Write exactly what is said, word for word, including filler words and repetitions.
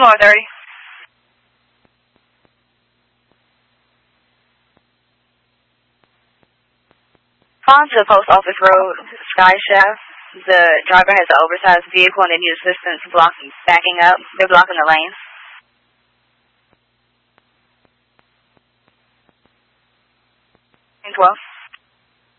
more thirty. On to Post Office Road, Sky Shaft. The driver has an oversized vehicle and they need assistance blocking, backing up. They're blocking the lanes. twelve.